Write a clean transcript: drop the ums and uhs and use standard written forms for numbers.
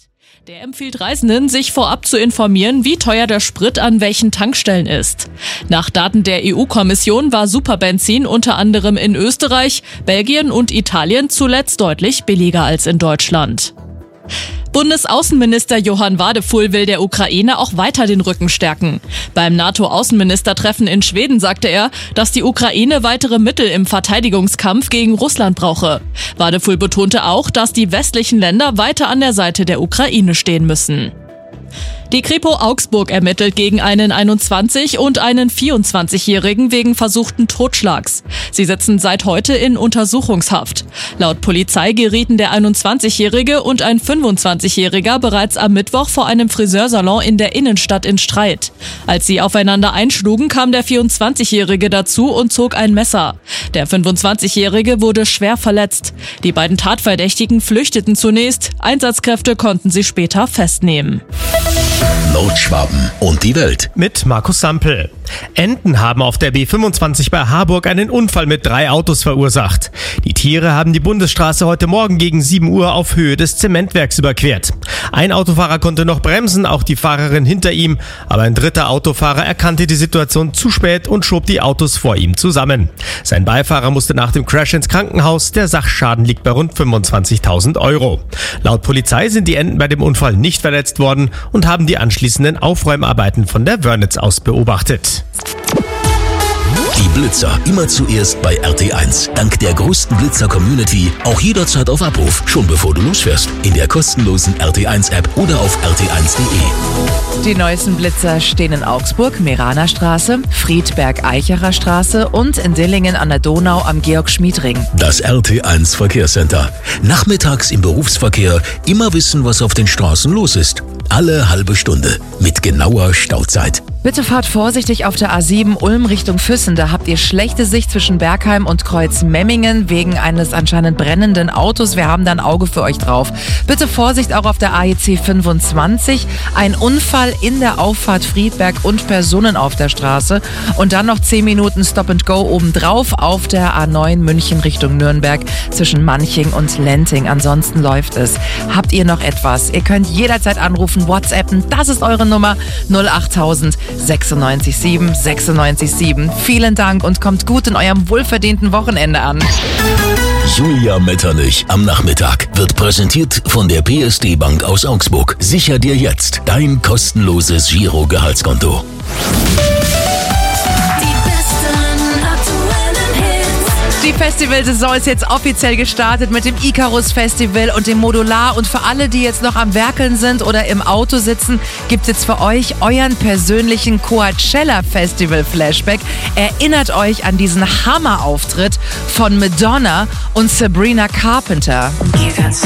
Der empfiehlt Reisenden, sich vorab zu informieren, wie teuer der Sprit an welchen Tankstellen ist. Nach Daten der EU-Kommission war Superbenzin unter anderem in Österreich, Belgien und Italien zuletzt deutlich billiger als in Deutschland. Bundesaußenminister Johann Wadefuhl will der Ukraine auch weiter den Rücken stärken. Beim NATO-Außenministertreffen in Schweden sagte er, dass die Ukraine weitere Mittel im Verteidigungskampf gegen Russland brauche. Wadefuhl betonte auch, dass die westlichen Länder weiter an der Seite der Ukraine stehen müssen. Die Kripo Augsburg ermittelt gegen einen 21- und einen 24-Jährigen wegen versuchten Totschlags. Sie sitzen seit heute in Untersuchungshaft. Laut Polizei gerieten der 21-Jährige und ein 25-Jähriger bereits am Mittwoch vor einem Friseursalon in der Innenstadt in Streit. Als sie aufeinander einschlugen, kam der 24-Jährige dazu und zog ein Messer. Der 25-Jährige wurde schwer verletzt. Die beiden Tatverdächtigen flüchteten zunächst. Einsatzkräfte konnten sie später festnehmen. Nordschwaben und die Welt. Mit Markus Sampel. Enten haben auf der B25 bei Harburg einen Unfall mit 3 Autos verursacht. Die Tiere haben die Bundesstraße heute Morgen gegen 7 Uhr auf Höhe des Zementwerks überquert. Ein Autofahrer konnte noch bremsen, auch die Fahrerin hinter ihm. Aber ein dritter Autofahrer erkannte die Situation zu spät und schob die Autos vor ihm zusammen. Sein Beifahrer musste nach dem Crash ins Krankenhaus. Der Sachschaden liegt bei rund 25.000 €. Laut Polizei sind die Enten bei dem Unfall nicht verletzt worden und haben die anschließenden Aufräumarbeiten von der Wörnitz aus beobachtet. Die Blitzer immer zuerst bei RT1. Dank der größten Blitzer-Community auch jederzeit auf Abruf, schon bevor du losfährst. In der kostenlosen RT1-App oder auf rt1.de. Die neuesten Blitzer stehen in Augsburg, Meraner Straße, Friedberg-Eicherer Straße und in Dillingen an der Donau am Georg-Schmied-Ring. Das RT1 Verkehrscenter. Nachmittags im Berufsverkehr immer wissen, was auf den Straßen los ist. Alle halbe Stunde mit genauer Stauzeit. Bitte fahrt vorsichtig auf der A7 Ulm Richtung Füssen. Da habt ihr schlechte Sicht zwischen Bergheim und Kreuz-Memmingen wegen eines anscheinend brennenden Autos. Wir haben da ein Auge für euch drauf. Bitte Vorsicht auch auf der AEC 25. Ein Unfall in der Auffahrt Friedberg und Personen auf der Straße. Und dann noch 10 Minuten Stop and Go obendrauf auf der A9 München Richtung Nürnberg zwischen Manching und Lenting. Ansonsten läuft es. Habt ihr noch etwas? Ihr könnt jederzeit anrufen, WhatsAppen. Das ist eure Nummer 08000 96 7 96 7. Vielen Dank und kommt gut in eurem wohlverdienten Wochenende an. Julia Metternich am Nachmittag wird präsentiert von der PSD Bank aus Augsburg. Sicher dir jetzt dein kostenloses Giro-Gehaltskonto. Die Festivalsaison ist jetzt offiziell gestartet mit dem Icarus Festival und dem Modular. Und für alle, die jetzt noch am Werkeln sind oder im Auto sitzen, gibt es jetzt für euch euren persönlichen Coachella Festival Flashback. Erinnert euch an diesen Hammerauftritt von Madonna und Sabrina Carpenter.